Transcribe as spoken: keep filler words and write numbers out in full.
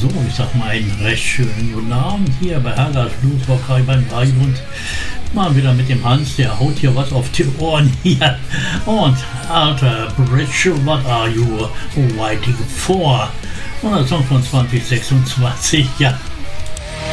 So, ich sag mal einen recht schönen guten Abend hier bei Hergers Bluesrockerei beim Dreibund. Mal wieder mit dem Hans, der haut hier was auf die Ohren hier. Und Alter Bridge, what are you waiting for? Und der Song von zwanzig sechsundzwanzig, ja.